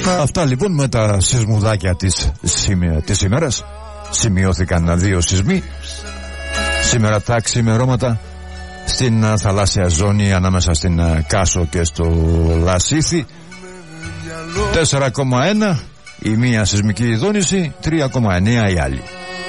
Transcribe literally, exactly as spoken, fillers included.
Αυτά λοιπόν με τα σεισμουδάκια της, της ημέρας. Σημειώθηκαν δύο σεισμοί σήμερα τα ξημερώματα στην θαλάσσια ζώνη ανάμεσα στην Κάσο και στο Λασίθι. Τέσσερα κόμμα ένα η μία σεισμική δόνηση, τρία κόμμα εννέα η άλλη.